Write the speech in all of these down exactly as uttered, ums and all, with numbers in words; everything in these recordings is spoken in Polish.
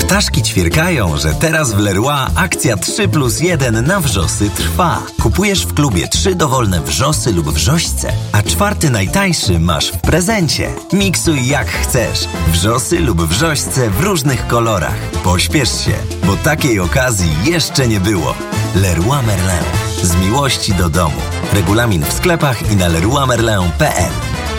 Ptaszki ćwierkają, że teraz w Leroy akcja trzy plus jeden na wrzosy trwa. Kupujesz w klubie trzy dowolne wrzosy lub wrzośce, a czwarty najtańszy masz w prezencie. Miksuj jak chcesz. Wrzosy lub wrzośce w różnych kolorach. Pośpiesz się, bo takiej okazji jeszcze nie było. Leroy Merlin. Z miłości do domu. Regulamin w sklepach i na leroy merlin kropka p l.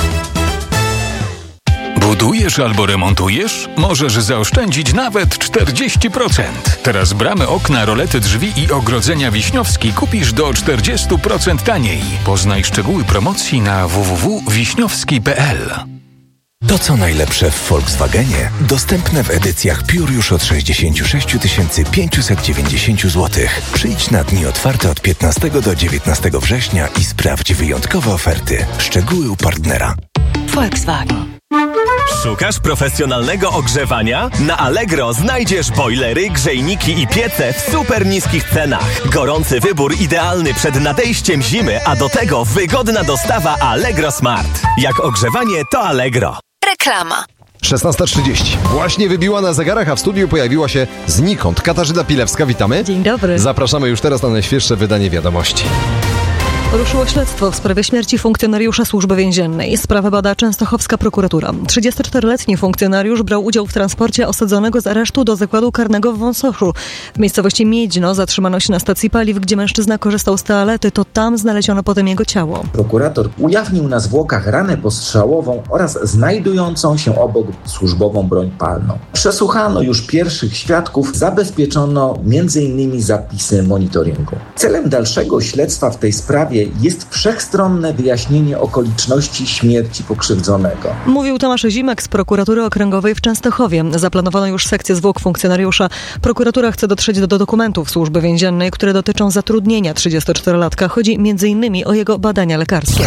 Budujesz albo remontujesz? Możesz zaoszczędzić nawet czterdzieści procent. Teraz bramy, okna, rolety drzwi i ogrodzenia Wiśniowski kupisz do czterdzieści procent taniej. Poznaj szczegóły promocji na w w w kropka wiśniowski kropka p l. To co najlepsze w Volkswagenie dostępne w edycjach Pure już od sześćdziesiąt sześć tysięcy pięćset dziewięćdziesiąt złotych. Przyjdź na dni otwarte od piętnastego do dziewiętnastego września i sprawdź wyjątkowe oferty. Szczegóły u partnera. Volkswagen. Szukasz profesjonalnego ogrzewania? Na Allegro znajdziesz bojlery, grzejniki i piece w super niskich cenach. Gorący wybór idealny przed nadejściem zimy, a do tego wygodna dostawa Allegro Smart. Jak ogrzewanie, to Allegro. Reklama. szesnasta trzydzieści. Właśnie wybiła na zegarach, a w studiu pojawiła się znikąd Katarzyna Pilewska. Witamy. Dzień dobry. Zapraszamy już teraz na najświeższe wydanie wiadomości. Ruszyło śledztwo w sprawie śmierci funkcjonariusza Służby Więziennej. Sprawę bada częstochowska prokuratura. trzydziestoczteroletni funkcjonariusz brał udział w transporcie osadzonego z aresztu do zakładu karnego w Wąsoszu. W miejscowości Miedźno zatrzymano się na stacji paliw, gdzie mężczyzna korzystał z toalety. To tam znaleziono potem jego ciało. Prokurator ujawnił na zwłokach ranę postrzałową oraz znajdującą się obok służbową broń palną. Przesłuchano już pierwszych świadków, zabezpieczono między innymi zapisy monitoringu. Celem dalszego śledztwa w tej sprawie jest wszechstronne wyjaśnienie okoliczności śmierci pokrzywdzonego. Mówił Tomasz Zimek z prokuratury okręgowej w Częstochowie. Zaplanowano już sekcję zwłok funkcjonariusza. Prokuratura chce dotrzeć do, do dokumentów Służby Więziennej, które dotyczą zatrudnienia trzydziestoczterolatka. Chodzi między innymi o jego badania lekarskie.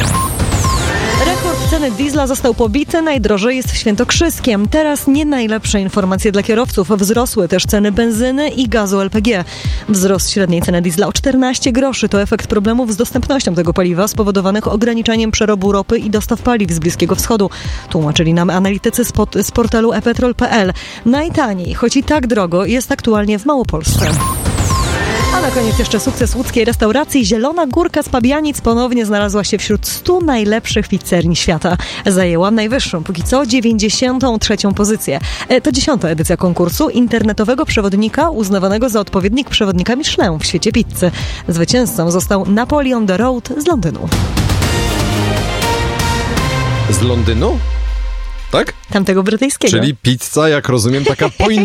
Rekord ceny diesla został pobity, najdrożej jest w Świętokrzyskiem. Teraz nie najlepsze informacje dla kierowców. Wzrosły też ceny benzyny i gazu L P G. Wzrost średniej ceny diesla o czternaście groszy to efekt problemów z dostępnością tego paliwa spowodowanych ograniczeniem przerobu ropy i dostaw paliw z Bliskiego Wschodu. Tłumaczyli nam analitycy z, pot- z portalu e petrol kropka p l. Najtaniej, choć i tak drogo, jest aktualnie w Małopolsce. A na koniec jeszcze sukces łódzkiej restauracji. Zielona Górka z Pabianic ponownie znalazła się wśród stu najlepszych pizzerii świata. Zajęła najwyższą, póki co, dziewięćdziesiątą trzecią pozycję. E, to dziesiąta edycja konkursu internetowego przewodnika uznawanego za odpowiednik przewodnika Michelin w świecie pizzy. Zwycięzcą został Napoleon the Road z Londynu. Z Londynu? Tak? Tamtego brytyjskiego. Czyli pizza, jak rozumiem, taka po